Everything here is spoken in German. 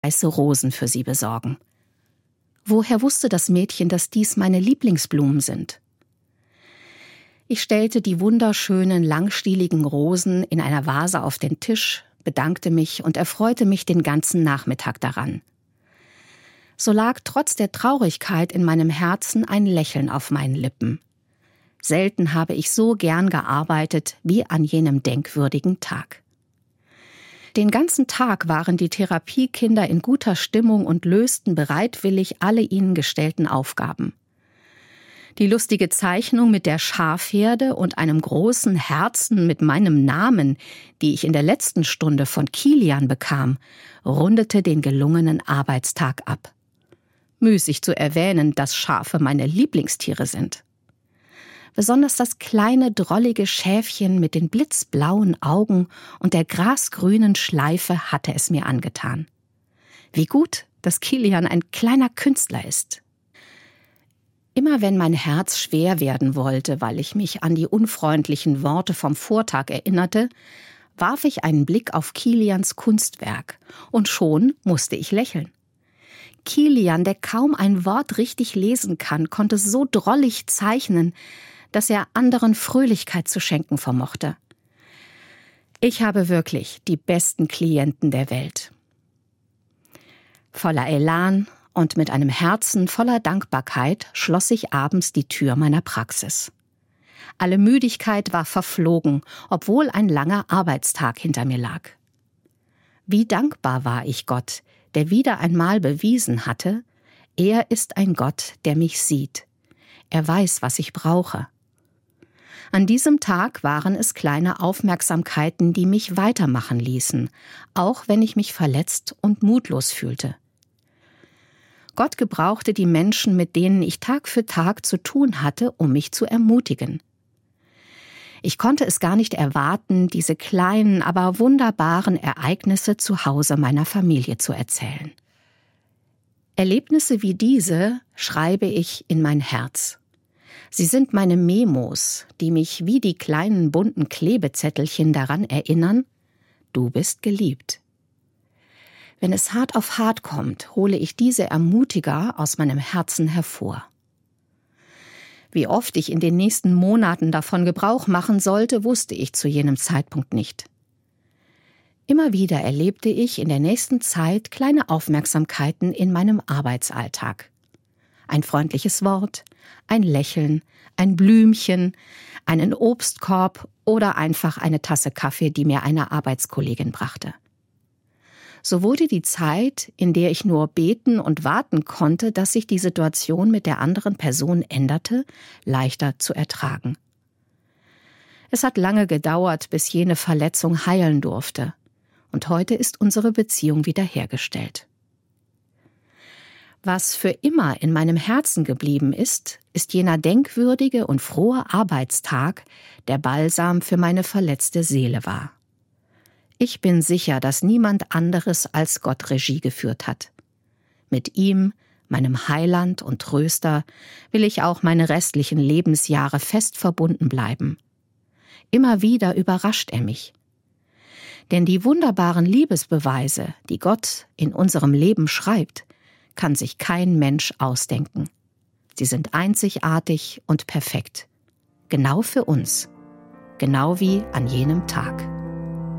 weiße Rosen für sie besorgen. Woher wusste das Mädchen, dass dies meine Lieblingsblumen sind? Ich stellte die wunderschönen, langstieligen Rosen in einer Vase auf den Tisch, bedankte mich und erfreute mich den ganzen Nachmittag daran. So lag trotz der Traurigkeit in meinem Herzen ein Lächeln auf meinen Lippen. Selten habe ich so gern gearbeitet wie an jenem denkwürdigen Tag. Den ganzen Tag waren die Therapiekinder in guter Stimmung und lösten bereitwillig alle ihnen gestellten Aufgaben. Die lustige Zeichnung mit der Schafherde und einem großen Herzen mit meinem Namen, die ich in der letzten Stunde von Kilian bekam, rundete den gelungenen Arbeitstag ab. Müßig zu erwähnen, dass Schafe meine Lieblingstiere sind. Besonders das kleine, drollige Schäfchen mit den blitzblauen Augen und der grasgrünen Schleife hatte es mir angetan. Wie gut, dass Kilian ein kleiner Künstler ist. Immer wenn mein Herz schwer werden wollte, weil ich mich an die unfreundlichen Worte vom Vortag erinnerte, warf ich einen Blick auf Kilians Kunstwerk und schon musste ich lächeln. Kilian, der kaum ein Wort richtig lesen kann, konnte so drollig zeichnen, dass er anderen Fröhlichkeit zu schenken vermochte. Ich habe wirklich die besten Klienten der Welt. Voller Elan und mit einem Herzen voller Dankbarkeit schloss ich abends die Tür meiner Praxis. Alle Müdigkeit war verflogen, obwohl ein langer Arbeitstag hinter mir lag. Wie dankbar war ich Gott, der wieder einmal bewiesen hatte, er ist ein Gott, der mich sieht. Er weiß, was ich brauche. An diesem Tag waren es kleine Aufmerksamkeiten, die mich weitermachen ließen, auch wenn ich mich verletzt und mutlos fühlte. Gott gebrauchte die Menschen, mit denen ich Tag für Tag zu tun hatte, um mich zu ermutigen. Ich konnte es gar nicht erwarten, diese kleinen, aber wunderbaren Ereignisse zu Hause meiner Familie zu erzählen. Erlebnisse wie diese schreibe ich in mein Herz. Sie sind meine Memos, die mich wie die kleinen bunten Klebezettelchen daran erinnern, du bist geliebt. Wenn es hart auf hart kommt, hole ich diese Ermutiger aus meinem Herzen hervor. Wie oft ich in den nächsten Monaten davon Gebrauch machen sollte, wusste ich zu jenem Zeitpunkt nicht. Immer wieder erlebte ich in der nächsten Zeit kleine Aufmerksamkeiten in meinem Arbeitsalltag. Ein freundliches Wort, ein Lächeln, ein Blümchen, einen Obstkorb oder einfach eine Tasse Kaffee, die mir eine Arbeitskollegin brachte. So wurde die Zeit, in der ich nur beten und warten konnte, dass sich die Situation mit der anderen Person änderte, leichter zu ertragen. Es hat lange gedauert, bis jene Verletzung heilen durfte. Und heute ist unsere Beziehung wiederhergestellt. Was für immer in meinem Herzen geblieben ist, ist jener denkwürdige und frohe Arbeitstag, der Balsam für meine verletzte Seele war. Ich bin sicher, dass niemand anderes als Gott Regie geführt hat. Mit ihm, meinem Heiland und Tröster, will ich auch meine restlichen Lebensjahre fest verbunden bleiben. Immer wieder überrascht er mich. Denn die wunderbaren Liebesbeweise, die Gott in unserem Leben schreibt, kann sich kein Mensch ausdenken. Sie sind einzigartig und perfekt. Genau für uns. Genau wie an jenem Tag.